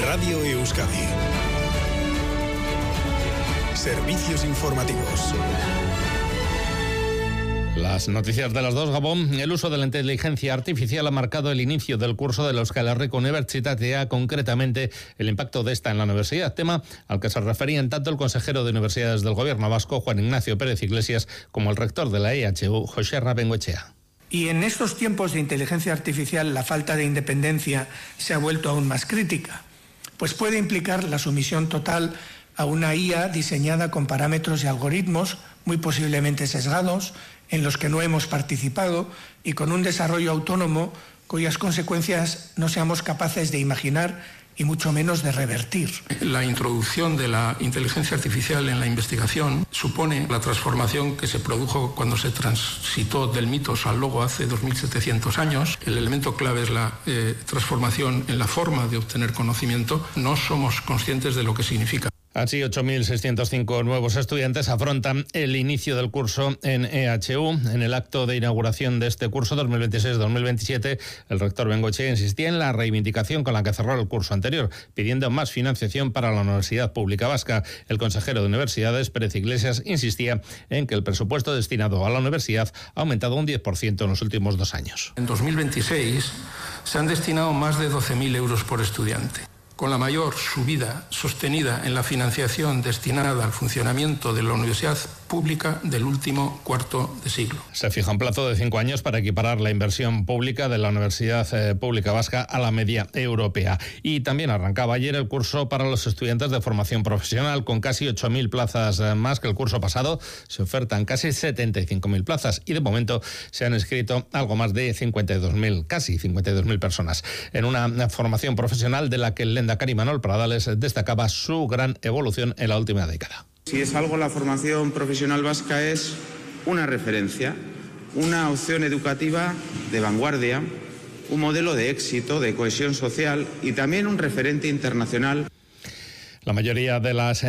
Radio Euskadi. Servicios informativos. Las noticias de las 2, Gabón. El uso de la inteligencia artificial ha marcado el inicio del curso de la Euskal Herriko Unibertsitatea, concretamente el impacto de esta en la universidad, tema al que se referían tanto el consejero de Universidades del Gobierno vasco, Juan Ignacio Pérez Iglesias, como el rector de la EHU, Joserra Bengoechea. Y en estos tiempos de inteligencia artificial, la falta de independencia se ha vuelto aún más crítica, pues puede implicar la sumisión total a una IA diseñada con parámetros y algoritmos muy posiblemente sesgados, en los que no hemos participado y con un desarrollo autónomo cuyas consecuencias no seamos capaces de imaginar y mucho menos de revertir. La introducción de la inteligencia artificial en la investigación supone la transformación que se produjo cuando se transitó del mitos al logo hace 2700 años. El elemento clave es la transformación en la forma de obtener conocimiento. No somos conscientes de lo que significa. Así, 8.605 nuevos estudiantes afrontan el inicio del curso en EHU. En el acto de inauguración de este curso 2026-2027, el rector Bengoechea insistía en la reivindicación con la que cerró el curso anterior, pidiendo más financiación para la Universidad Pública Vasca. El consejero de Universidades, Pérez Iglesias, insistía en que el presupuesto destinado a la universidad ha aumentado un 10% en los últimos 2 años. En 2026 se han destinado más de 12.000 euros por estudiante, con la mayor subida sostenida en la financiación destinada al funcionamiento de la universidad pública del último cuarto de siglo. Se fija un plazo de 5 años para equiparar la inversión pública de la Universidad Pública Vasca a la media europea. Y también arrancaba ayer el curso para los estudiantes de formación profesional, con casi 8.000 plazas más que el curso pasado. Se ofertan casi 75.000 plazas y de momento se han inscrito algo más de 52.000, casi 52.000 personas, en una formación profesional de la que el Lehendakari Manuel Pradales destacaba su gran evolución en la última década. Si es algo, la formación profesional vasca es una referencia, una opción educativa de vanguardia, un modelo de éxito, de cohesión social y también un referente internacional. La mayoría de las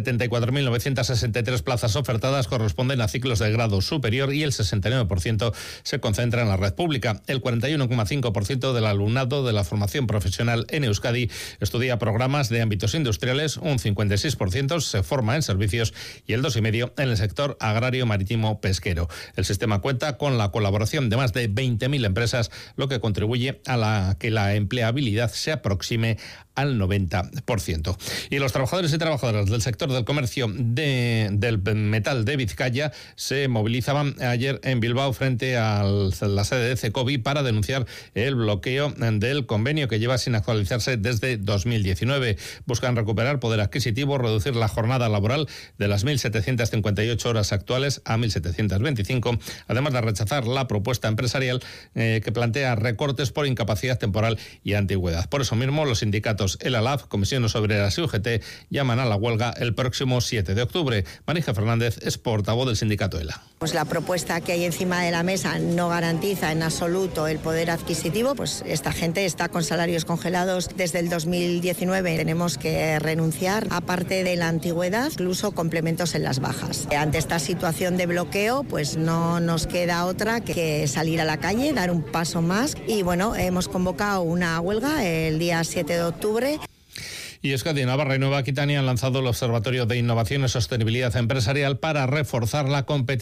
74.963 plazas ofertadas corresponden a ciclos de grado superior y el 69% se concentra en la red pública. El 41,5% del alumnado de la formación profesional en Euskadi estudia programas de ámbitos industriales, un 56% se forma en servicios y el 2,5% en el sector agrario, marítimo, pesquero. El sistema cuenta con la colaboración de más de 20.000 empresas, lo que contribuye a que la empleabilidad se aproxime al 90%. Y los trabajadores y trabajadoras del sector del comercio del metal de Vizcaya se movilizaban ayer en Bilbao frente a la sede de Cecobi para denunciar el bloqueo del convenio que lleva sin actualizarse desde 2019. Buscan recuperar poder adquisitivo, reducir la jornada laboral de las 1.758 horas actuales a 1.725, además de rechazar la propuesta empresarial que plantea recortes por incapacidad temporal y antigüedad. Por eso mismo, los sindicatos el ALAF, Comisiones Obreras y UGT llaman a la huelga el próximo 7 de octubre. Marija Fernández es portavoz del sindicato ELA. Pues la propuesta que hay encima de la mesa no garantiza en absoluto el poder adquisitivo, pues esta gente está con salarios congelados desde el 2019. Tenemos que renunciar, aparte de la antigüedad, incluso complementos en las bajas. Ante esta situación de bloqueo, pues no nos queda otra que salir a la calle, dar un paso más y bueno, hemos convocado una huelga el día 7 de octubre. Y Euskadi, Navarra y Nueva Aquitania han lanzado el Observatorio de Innovación y Sostenibilidad Empresarial para reforzar la competitividad